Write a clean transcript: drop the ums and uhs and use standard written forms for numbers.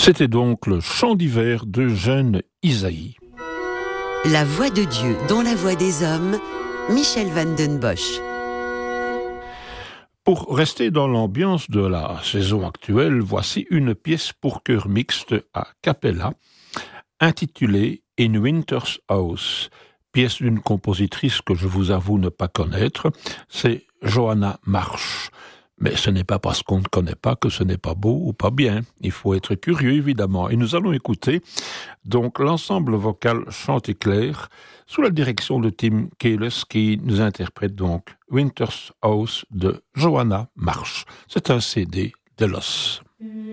C'était donc le chant d'hiver d'Eugène Ysaÿe. La voix de Dieu dans la voix des hommes, Michel van den Bosch. Pour rester dans l'ambiance de la saison actuelle, voici une pièce pour chœur mixte a cappella, intitulée In Winter's House, pièce d'une compositrice que je vous avoue ne pas connaître, c'est Johanna Marsh. Mais ce n'est pas parce qu'on ne connaît pas que ce n'est pas beau ou pas bien. Il faut être curieux, évidemment. Et nous allons écouter donc l'ensemble vocal Chanté Clair sous la direction de Tim Keles qui nous interprète donc Winter's House de Johanna Marsh. C'est un CD de Los.